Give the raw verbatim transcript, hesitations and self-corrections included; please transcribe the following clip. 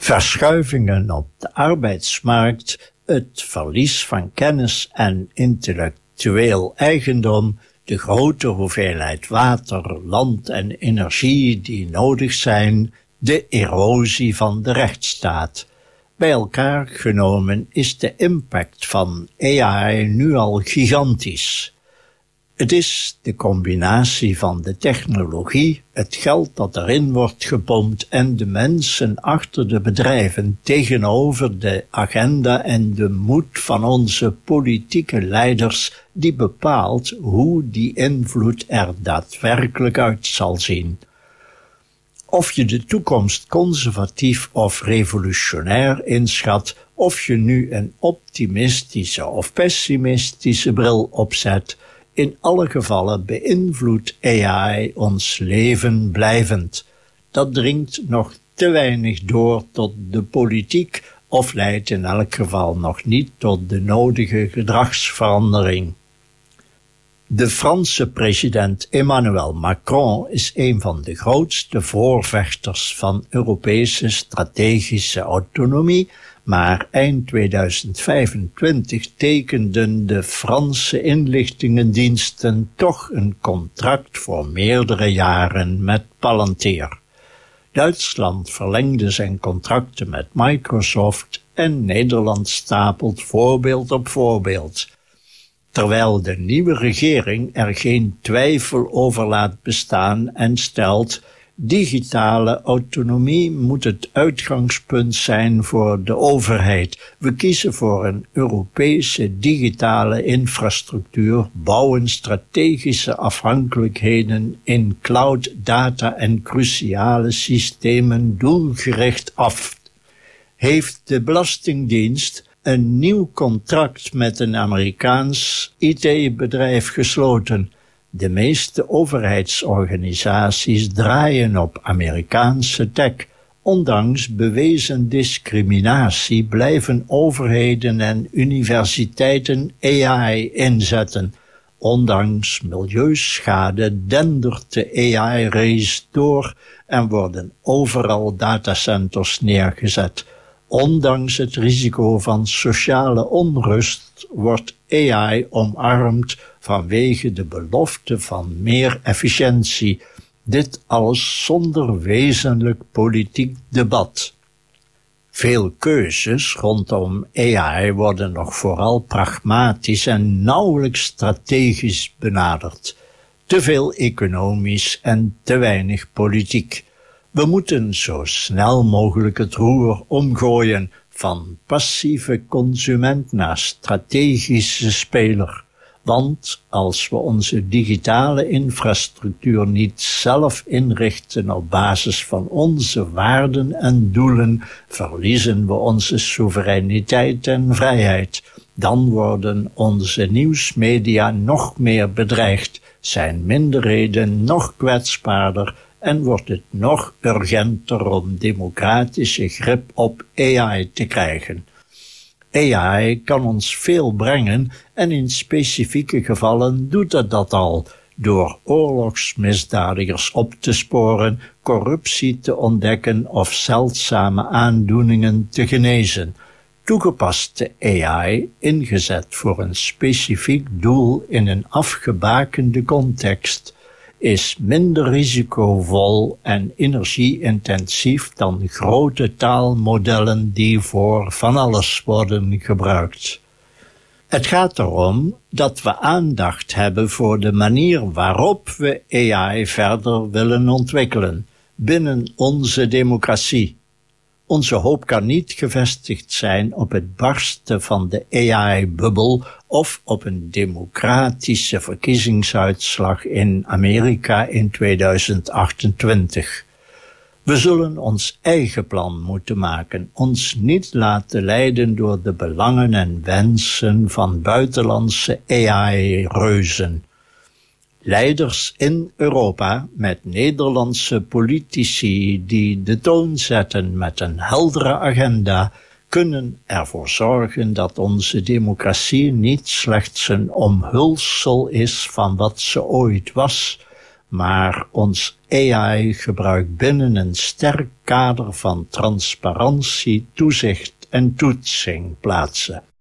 Verschuivingen op de arbeidsmarkt, het verlies van kennis en intellectueel eigendom, de grote hoeveelheid water, land en energie die nodig zijn, de erosie van de rechtsstaat. Bij elkaar genomen is de impact van A I nu al gigantisch. Het is de combinatie van de technologie, het geld dat erin wordt gepompt en de mensen achter de bedrijven tegenover de agenda en de moed van onze politieke leiders die bepaalt hoe die invloed er daadwerkelijk uit zal zien. Of je de toekomst conservatief of revolutionair inschat, of je nu een optimistische of pessimistische bril opzet, in alle gevallen beïnvloedt A I ons leven blijvend. Dat dringt nog te weinig door tot de politiek of leidt in elk geval nog niet tot de nodige gedragsverandering. De Franse president Emmanuel Macron is een van de grootste voorvechters van Europese strategische autonomie, maar eind tweeduizend vijfentwintig tekenden de Franse inlichtingendiensten toch een contract voor meerdere jaren met Palantir. Duitsland verlengde zijn contracten met Microsoft en Nederland stapelt voorbeeld op voorbeeld. Terwijl de nieuwe regering er geen twijfel over laat bestaan en stelt, digitale autonomie moet het uitgangspunt zijn voor de overheid. We kiezen voor een Europese digitale infrastructuur, bouwen strategische afhankelijkheden in cloud, data en cruciale systemen doelgericht af. Heeft de Belastingdienst een nieuw contract met een Amerikaans I T-bedrijf gesloten? De meeste overheidsorganisaties draaien op Amerikaanse tech. Ondanks bewezen discriminatie blijven overheden en universiteiten A I inzetten. Ondanks milieuschade dendert de A I-race door en worden overal datacenters neergezet. Ondanks het risico van sociale onrust wordt A I omarmd vanwege de belofte van meer efficiëntie. Dit alles zonder wezenlijk politiek debat. Veel keuzes rondom A I worden nog vooral pragmatisch en nauwelijks strategisch benaderd. Te veel economisch en te weinig politiek. We moeten zo snel mogelijk het roer omgooien van passieve consument naar strategische speler. Want als we onze digitale infrastructuur niet zelf inrichten op basis van onze waarden en doelen, verliezen we onze soevereiniteit en vrijheid. Dan worden onze nieuwsmedia nog meer bedreigd, zijn minderheden nog kwetsbaarder en wordt het nog urgenter om democratische grip op A I te krijgen. A I kan ons veel brengen en in specifieke gevallen doet het dat al, door oorlogsmisdadigers op te sporen, corruptie te ontdekken of zeldzame aandoeningen te genezen. Toegepaste A I, ingezet voor een specifiek doel in een afgebakende context, is minder risicovol en energie-intensief dan grote taalmodellen die voor van alles worden gebruikt. Het gaat erom dat we aandacht hebben voor de manier waarop we A I verder willen ontwikkelen binnen onze democratie. Onze hoop kan niet gevestigd zijn op het barsten van de A I-bubbel of op een democratische verkiezingsuitslag in Amerika in tweeduizend achtentwintig. We zullen ons eigen plan moeten maken, ons niet laten leiden door de belangen en wensen van buitenlandse A I-reuzen. Leiders in Europa met Nederlandse politici die de toon zetten met een heldere agenda, kunnen ervoor zorgen dat onze democratie niet slechts een omhulsel is van wat ze ooit was, maar ons A I-gebruik binnen een sterk kader van transparantie, toezicht en toetsing plaatsen.